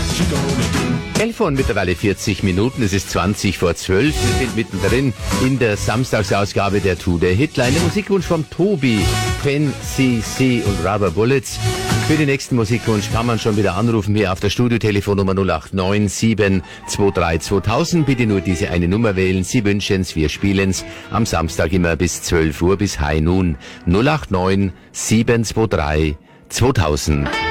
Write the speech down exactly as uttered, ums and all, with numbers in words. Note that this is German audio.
elf und mittlerweile vierzig Minuten, es ist zwanzig vor zwölf. Wir sind mittendrin in der Samstagsausgabe der Today Hitline. Der Musikwunsch vom Tobi, Pen C C und Rubber Bullets. Für den nächsten Musikwunsch kann man schon wieder anrufen hier auf der Studiotelefonnummer null acht neun sieben zwei drei zweitausend. Bitte nur diese eine Nummer wählen. Sie wünschen's, wir spielen's am Samstag immer bis zwölf Uhr bis High Noon. null acht neun sieben zwei drei zweitausend.